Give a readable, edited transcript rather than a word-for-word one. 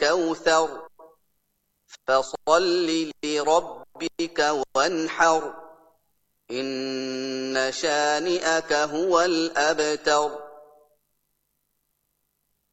الكوثر فصل لربك وانحر إن شانئك هو الأبتر